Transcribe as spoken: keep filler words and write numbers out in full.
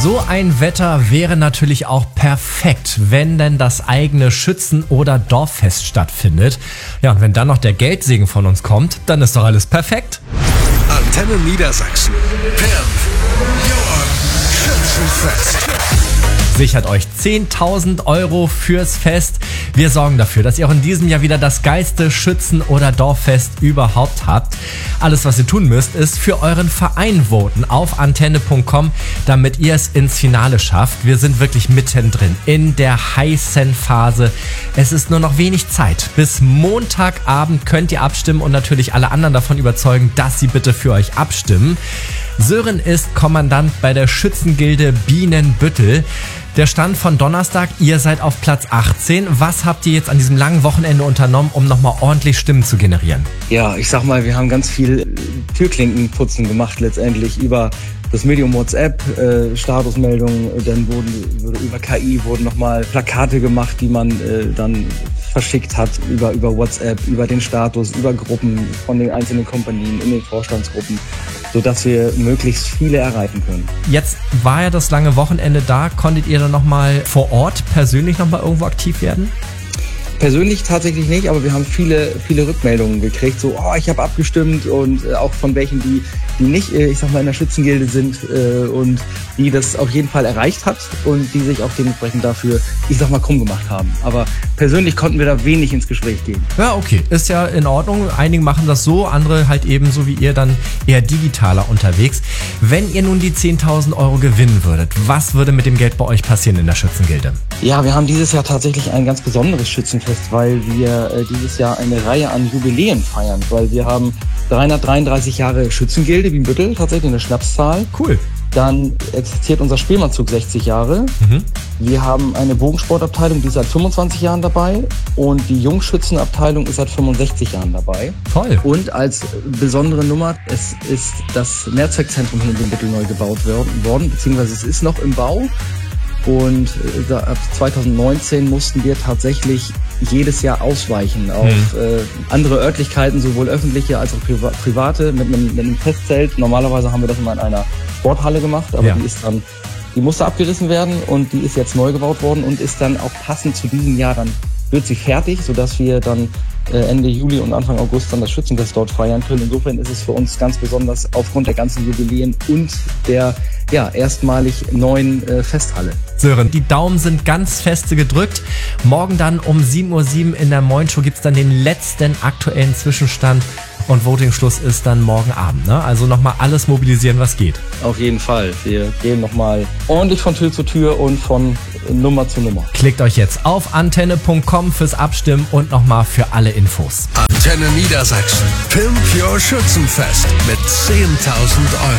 So ein Wetter wäre natürlich auch perfekt, wenn denn das eigene Schützen- oder Dorffest stattfindet. Ja, und wenn dann noch der Geldsegen von uns kommt, dann ist doch alles perfekt. Antenne Niedersachsen. Pimp Your Schützenfest. Sichert euch zehntausend Euro fürs Fest. Wir sorgen dafür, dass ihr auch in diesem Jahr wieder das geilste Schützen- oder Dorffest überhaupt habt. Alles, was ihr tun müsst, ist für euren Verein voten auf antenne punkt com, damit ihr es ins Finale schafft. Wir sind wirklich mittendrin in der heißen Phase. Es ist nur noch wenig Zeit. Bis Montagabend könnt ihr abstimmen und natürlich alle anderen davon überzeugen, dass sie bitte für euch abstimmen. Sören ist Kommandant bei der Schützengilde Bienenbüttel. Der Stand von Donnerstag, ihr seid auf Platz achtzehn. Was habt ihr jetzt an diesem langen Wochenende unternommen, um nochmal ordentlich Stimmen zu generieren? Ja, ich sag mal, wir haben ganz viel Türklinkenputzen gemacht letztendlich über das Medium WhatsApp, äh, Statusmeldungen, dann wurden über K I wurden nochmal Plakate gemacht, die man äh, dann verschickt hat über, über WhatsApp, über den Status, über Gruppen von den einzelnen Kompanien, in den Vorstandsgruppen, sodass wir möglichst viele erreichen können. Jetzt war ja das lange Wochenende da. Konntet ihr dann nochmal vor Ort persönlich nochmal irgendwo aktiv werden? Persönlich tatsächlich nicht, aber wir haben viele, viele Rückmeldungen gekriegt, so, oh, ich habe abgestimmt und äh, auch von welchen, die, die nicht, äh, ich sag mal, in der Schützengilde sind äh, und die das auf jeden Fall erreicht hat und die sich auch dementsprechend dafür, ich sag mal, krumm gemacht haben. Aber persönlich konnten wir da wenig ins Gespräch gehen. Ja, okay, ist ja in Ordnung. Einige machen das so, andere halt eben so wie ihr dann eher digitaler unterwegs. Wenn ihr nun die zehntausend Euro gewinnen würdet, was würde mit dem Geld bei euch passieren in der Schützengilde? Ja, wir haben dieses Jahr tatsächlich ein ganz besonderes Schützenfest, weil wir äh, dieses Jahr eine Reihe an Jubiläen feiern, weil wir haben dreihundertdreiunddreißig Jahre Schützengilde Bienenbüttel, tatsächlich eine Schnapszahl. Cool. Dann existiert unser Spielmannzug sechzig Jahre. Mhm. Wir haben eine Bogensportabteilung, die ist seit fünfundzwanzig Jahren dabei und die Jungschützenabteilung ist seit fünfundsechzig Jahren dabei. Toll. Und als besondere Nummer, es ist das Mehrzweckzentrum hier in Bienenbüttel neu gebaut worden, beziehungsweise es ist noch im Bau. Und äh, ab zweitausendneunzehn mussten wir tatsächlich jedes Jahr ausweichen auf mhm. äh, andere Örtlichkeiten, sowohl öffentliche als auch priva- private, mit einem, mit einem Festzelt. Normalerweise haben wir das immer in einer Sporthalle gemacht, aber Ja. die ist dann, die musste abgerissen werden und die ist jetzt neu gebaut worden und ist dann auch passend zu diesem Jahr, dann wird sie fertig, sodass wir dann äh, Ende Juli und Anfang August dann das Schützenfest dort feiern können. Insofern ist es für uns ganz besonders aufgrund der ganzen Jubiläen und der ja erstmalig neuen äh, Festhalle. Sören, die Daumen sind ganz feste gedrückt. Morgen dann um sieben Uhr sieben in der Moin Show gibt's dann den letzten aktuellen Zwischenstand und Voting-Schluss ist dann morgen Abend. Ne? Also nochmal alles mobilisieren, was geht. Auf jeden Fall. Wir gehen nochmal ordentlich von Tür zu Tür und von Nummer zu Nummer. Klickt euch jetzt auf antenne punkt com fürs Abstimmen und nochmal für alle Infos. Antenne Niedersachsen. Pimp Your Schützenfest mit zehntausend Euro.